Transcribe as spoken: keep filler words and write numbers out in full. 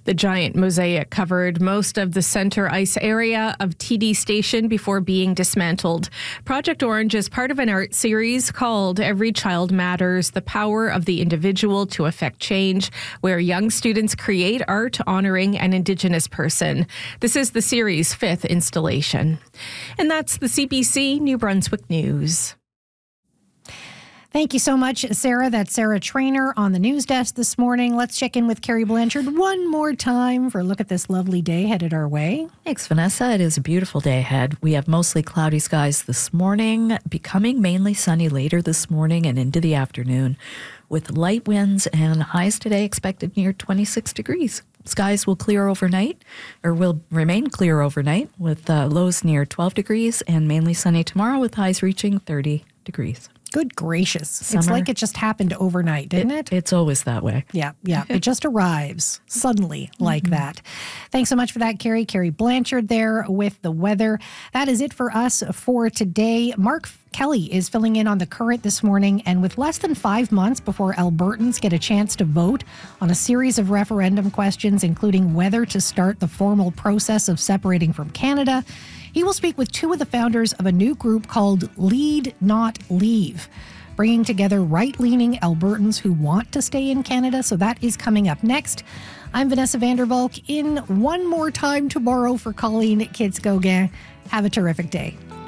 The giant mosaic covered most of the center ice area of T D Station before being dismantled. Project Orange is part of an art series called Every Child Matters, the Power of the Individual to Affect Change, where young students create art honoring an Indigenous person. This is the series' fifth installation. And that's the C B C New Brunswick News. Thank you so much, Sarah. That's Sarah Trainer on the news desk this morning. Let's check in with Carrie Blanchard one more time for a look at this lovely day headed our way. Thanks, Vanessa. It is a beautiful day ahead. We have mostly cloudy skies this morning, becoming mainly sunny later this morning and into the afternoon, with light winds and highs today expected near twenty-six degrees. Skies will clear overnight, or will remain clear overnight, with uh, lows near twelve degrees and mainly sunny tomorrow with highs reaching thirty degrees. Good gracious. Summer. It's like it just happened overnight, didn't it? it? It's always that way. Yeah, yeah. It just arrives suddenly like mm-hmm. that. Thanks so much for that, Carrie. Carrie Blanchard there with the weather. That is it for us for today. Mark Kelly is filling in on the current this morning, and with less than five months before Albertans get a chance to vote on a series of referendum questions, including whether to start the formal process of separating from Canada, he will speak with two of the founders of a new group called Lead Not Leave, bringing together right-leaning Albertans who want to stay in Canada. So that is coming up next. I'm Vanessa Vandervalk in one more time tomorrow for Colleen Kitzkogan. Have a terrific day.